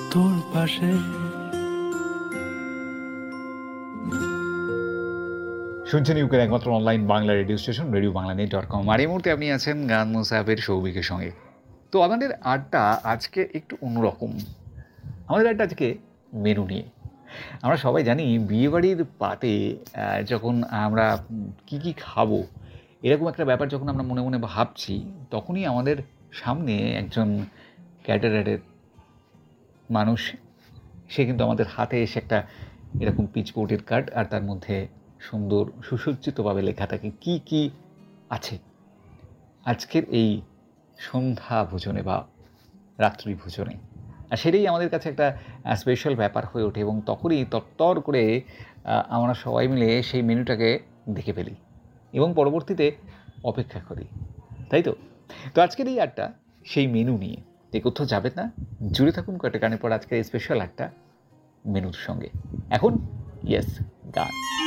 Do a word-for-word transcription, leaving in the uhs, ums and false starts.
তোর পাশে। শুনছেন ইউকের একমাত্র online Bangla radio station radio Bangla net dot com. আর এই মুহূর্তে আপনি আছেন গান মুসাফির সৌভিকের সঙ্গে। তো আমাদের আড্ডা আজকে একটু অন্যরকম। আমাদের আড্ডা আজকে মেনু নিয়ে। আমরা সবাই জানি বিয়েবাড়ির পাতে যখন আমরা কি কি খাবো এরকম একটা ব্যাপার যখন আমরা মনে মনে ভাবছি, তখনই আমাদের সামনে একজন ক্যাটারারের মানুষ, সে কিন্তু আমাদের হাতে এসে একটা এরকম পিচবোর্ডের কার্ড, আর তার মধ্যে সুন্দর সুসজ্জিতভাবে লেখা থাকে কি কি আছে আজকের এই সন্ধ্যা ভোজনে বা রাত্রি ভোজনে। আর সেটাই আমাদের কাছে একটা স্পেশাল ব্যাপার হয়ে ওঠে, এবং তখনই তত্তর করে আমরা সবাই মিলে সেই মেনুটাকে দেখে ফেলি এবং পরবর্তীতে অপেক্ষা করি, তাই তো? তো আজকের এই আড্ডা সেই মেনু নিয়ে। যে কোথাও যাবেন না, জুড়ে থাকুন কয়েকটা গানের পর আজকের এই স্পেশাল একটা মেনুর সঙ্গে। এখন ইয়েস গান।